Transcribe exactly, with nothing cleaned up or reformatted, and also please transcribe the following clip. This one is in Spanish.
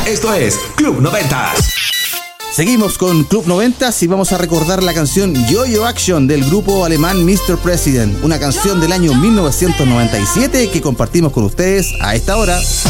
Esto es Club noventas. Seguimos con Club noventas y vamos a recordar la canción Yo-Yo Action del grupo alemán mister President, una canción del año mil novecientos noventa y siete que compartimos con ustedes a esta hora.